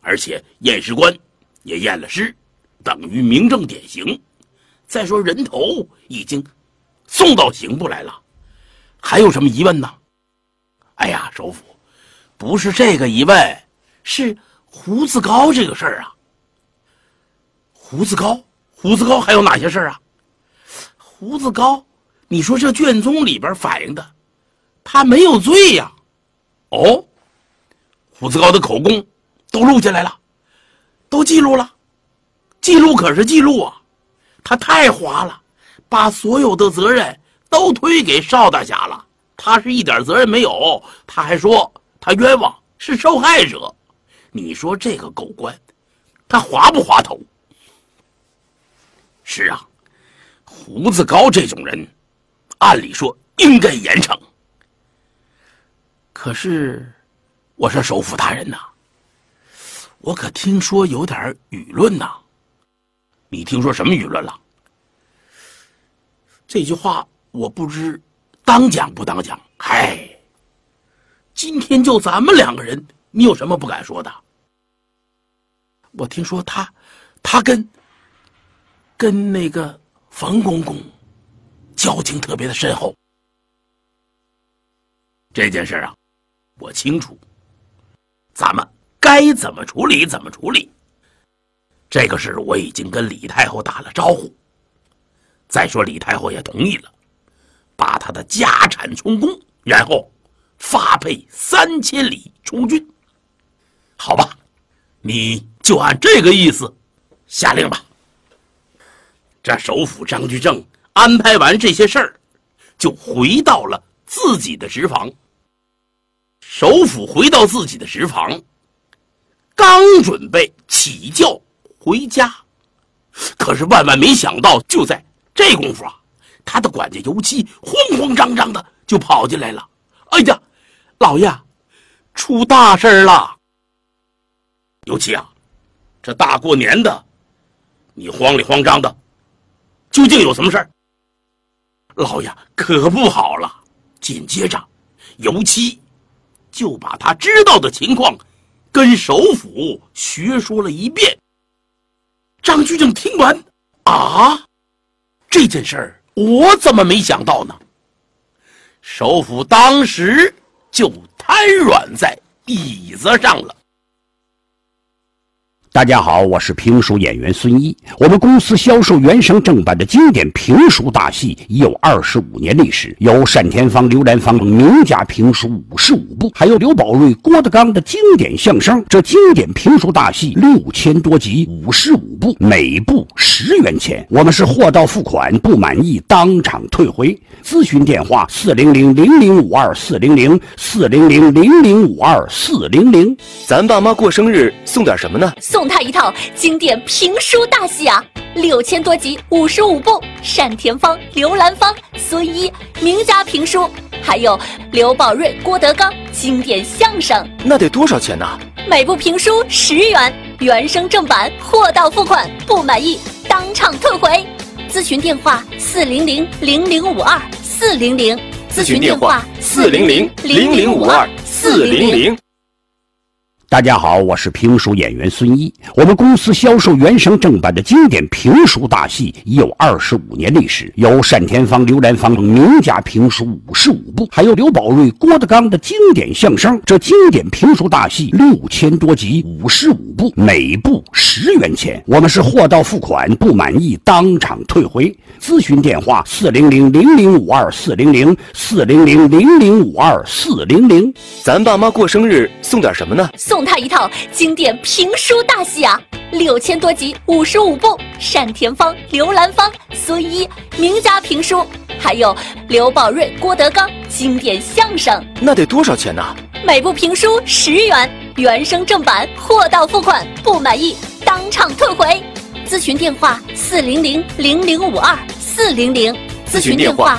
而且验尸官也验了尸，等于明正典刑。再说人头已经送到刑部来了，还有什么疑问呢？哎呀，首府，不是这个疑问，是胡子高这个事儿啊。胡子高还有哪些事儿啊？胡子高，你说这卷宗里边反映的，他没有罪呀。哦，胡子高的口供都录下来了，都记录了。记录可是记录啊，他太滑了，把所有的责任都推给邵大侠了。他是一点责任没有，他还说他冤枉，是受害者。你说这个狗官，他滑不滑头？是啊，胡子高这种人，按理说应该严惩。可是，我说首府大人呐，我可听说有点舆论呐。你听说什么舆论了？这句话我不知当讲不当讲。嗨，今天就咱们两个人，你有什么不敢说的？我听说他跟那个冯公公交情特别的深厚。这件事啊，我清楚，咱们该怎么处理怎么处理。这个事我已经跟李太后打了招呼，再说李太后也同意了，把他的家产充公，然后发配3000里充军。好吧，你就按这个意思下令吧。这首府张居正安排完这些事儿，就回到了自己的职房。首府回到自己的职房，刚准备起轿回家，可是万万没想到，就在这功夫啊，他的管家尤七慌慌张张的就跑进来了。哎呀，老爷，出大事了！尤七啊，这大过年的，你慌里慌张的，究竟有什么事儿？老爷，可不好了！紧接着，尤七就把他知道的情况跟首府学说了一遍。张居正听完，啊，这件事儿我怎么没想到呢？首府当时就瘫软在椅子上了。 大家好，我是评书演员孙一。我们公司销售原声正版的经典评书大戏已有25年历史，有单田芳、刘兰芳名家评书55部，还有刘宝瑞、郭德纲的经典相声。这经典评书大戏6000多集，55部，每部10元钱。我们是货到付款，不满意当场退回。咨询电话400-0052-400，400-0052-400。 咱爸妈过生日送点什么呢？ 送他一套经典评书大戏啊，6000多集，55部，单田芳、刘兰芳、孙一名家评书，还有刘宝瑞、郭德纲经典相声。 那得多少钱呢？ 每部评书10元，原声正版，货到付款，不满意当场退回。咨询电话400-0052-400， 咨询电话400-0052-400。 大家好，我是评书演员孙一。我们公司销售原声正版的经典评书大戏已有25年历史，有单田芳、刘兰芳名家评书55部，还有刘宝瑞、郭德纲的经典相声。这经典评书大戏6000多集，55部，每部10元钱。我们是货到付款，不满意当场退回。咨询电话400-0052-400， 400-0052-400。 咱爸妈过生日送点什么呢？ 送他一套经典评书大戏啊，6000多集，55部，单田芳、刘兰芳、孙一名家评书，还有刘宝瑞、郭德纲经典相声。 那得多少钱呢？ 每部评书10元，原声正版，货到付款，不满意当场退回。咨询电话400-0052-400， 咨询电话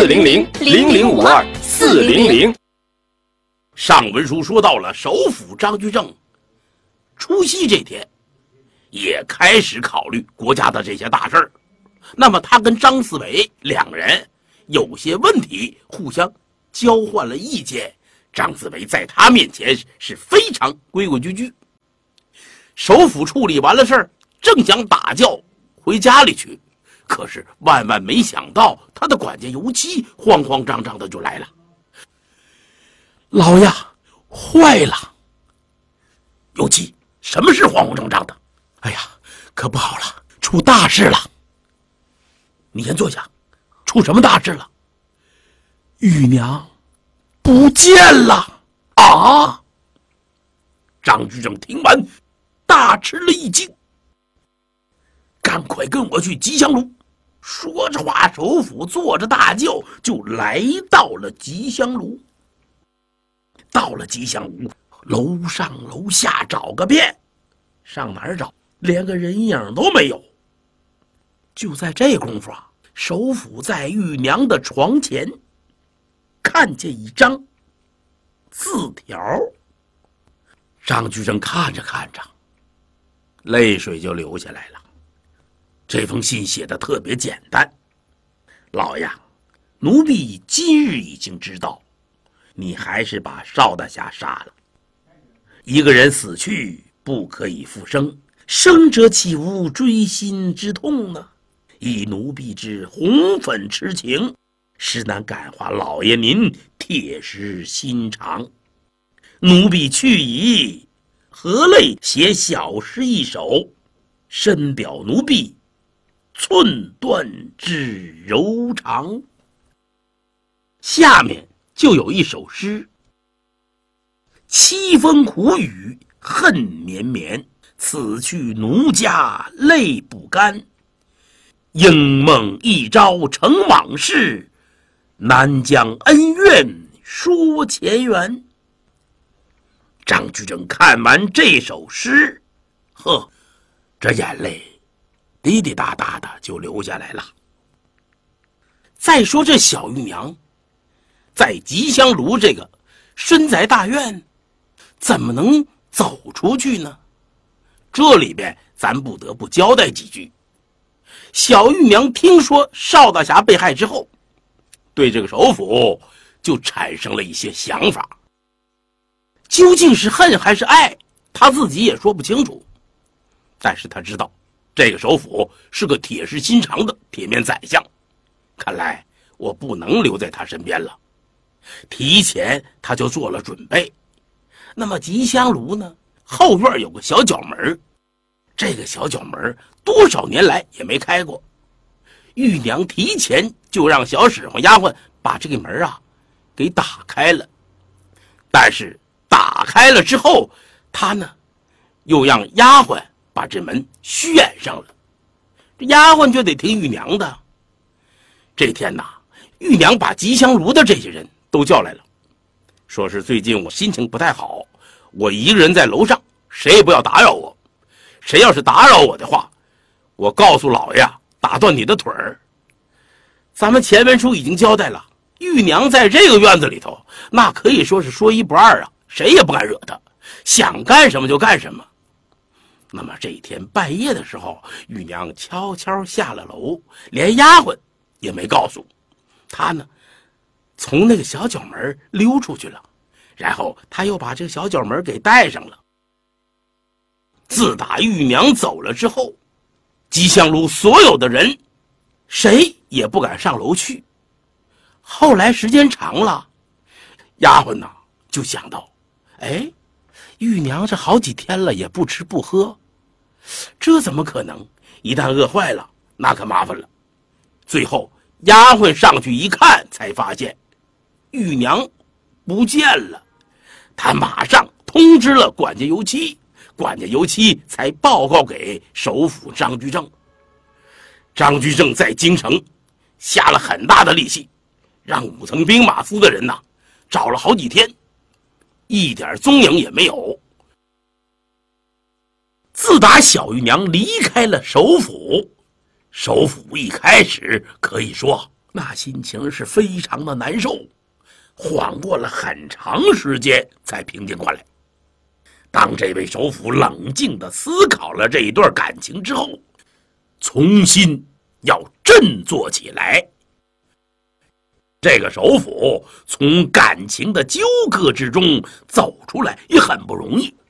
400-0052-400。 上文书说到了首府张居正除夕这天也开始考虑国家的这些大事儿，那么他跟张四维两人有些问题互相交换了意见。张四维在他面前是非常规规矩矩， 首府处理完了事儿，正想打轿回家里去，可是万万没想到，他的管家尤七慌慌张张的就来了。老爷，坏了！尤七，什么事慌慌张张的？哎呀，可不好了，出大事了！你先坐下，出什么大事了？玉娘不见了啊！张居正听完，大吃了一惊，赶快跟我去吉祥炉。说着话，首府坐着大轿就来到了吉祥炉。到了吉祥炉，楼上楼下找个遍，上哪儿找？连个人影都没有。就在这功夫啊，首府在玉娘的床前看见一张字条。张居正看着看着，泪水就流下来了。这封信写的特别简单：老爷，奴婢今日已经知道，你还是把邵大侠杀了。一个人死去不可以复生，生者岂无锥心之痛呢？以奴婢之红粉痴情，实难感化老爷您铁石心肠。奴婢去矣，何类写小诗一首，深表奴婢寸断之柔肠。下面就有一首诗：凄风苦雨恨绵绵，此去奴家泪不干。应梦一朝成往事，难将恩怨说前缘。张居正看完这首诗，这眼泪滴滴答答的就流下来了。再说这小玉娘在吉祥炉这个深宅大院怎么能走出去呢？这里边咱不得不交代几句。小玉娘听说邵大侠被害之后，对这个首府就产生了一些想法，究竟是恨还是爱，他自己也说不清楚。但是他知道这个首府是个铁石心肠的铁面宰相，看来我不能留在他身边了。提前他就做了准备。那么吉祥炉呢，后院有个小角门，这个小角门多少年来也没开过。玉娘提前就让小使唤丫鬟把这个门给打开了。但是打开了之后，他呢又让丫鬟把这门虚掩上了。这丫鬟就得听玉娘的。这天玉娘把吉祥炉的这些人都叫来了，说是最近我心情不太好，我一个人在楼上，谁也不要打扰我。谁要是打扰我的话，我告诉老爷打断你的腿儿。咱们前文书已经交代了，玉娘在这个院子里头，那可以说是说一不二啊，谁也不敢惹她，想干什么就干什么。那么这一天半夜的时候，玉娘悄悄下了楼，连丫鬟也没告诉。她呢从那个小角门溜出去了，然后她又把这个小角门给带上了。自打玉娘走了之后，吉祥炉所有的人谁也不敢上楼去。后来时间长了，丫鬟就想到，玉娘这好几天了也不吃不喝，这怎么可能？一旦饿坏了，那可麻烦了。最后丫鬟上去一看，才发现玉娘不见了。她马上通知了管家尤七，管家尤七才报告给首府张居正。张居正在京城下了很大的力气，让5层兵马司的人找了好几天，一点踪影也没有。自打小玉娘离开了首府，首府一开始可以说那心情是非常的难受，缓过了很长时间才平静过来。当这位首府冷静地思考了这一段感情之后，重新要振作起来。这个首府从感情的纠葛之中走出来也很不容易，